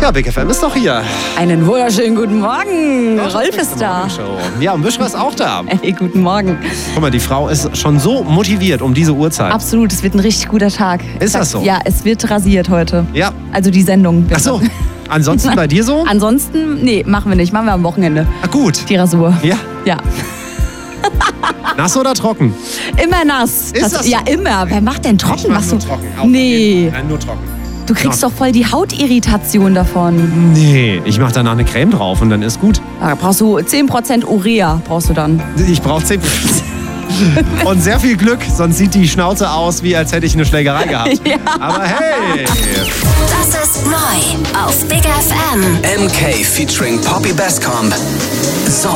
Ja, Big FM ist doch hier. Einen wunderschönen guten Morgen. Rolf ist da. Ja, und Mischka ist auch da. Hey, guten Morgen. Guck mal, die Frau ist schon so motiviert um diese Uhrzeit. Absolut, es wird ein richtig guter Tag. Ist das so? Ja, es wird rasiert heute. Ja. Also die Sendung. Ach so. Ansonsten bei dir so? Ansonsten, nee, machen wir nicht. Machen wir am Wochenende. Ah, gut. Die Rasur. Ja. Ja. Nass oder trocken? Immer nass. Ist das so? Ja, immer. Wer macht denn trocken? Ich mach Machst nur du? trocken. Auch Nee. Nein, nur trocken. Du kriegst doch voll die Hautirritation davon. Nee, ich mach danach eine Creme drauf und dann ist gut. Da brauchst du 10% Urea, braust du dann. Ich brauche 10. Und sehr viel Glück, sonst sieht die Schnauze aus, wie als hätte ich eine Schlägerei gehabt. Ja. Aber hey! Das ist neu auf Big FM. MK featuring Poppy Bestcomb.